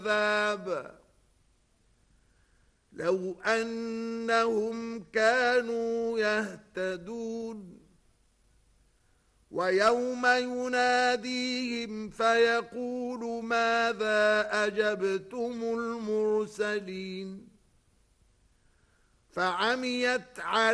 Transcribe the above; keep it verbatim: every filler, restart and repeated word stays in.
العذاب لو أنهم كانوا يهتدون ويوم يناديهم فيقول ماذا أجبتم المرسلين فعميت عليهم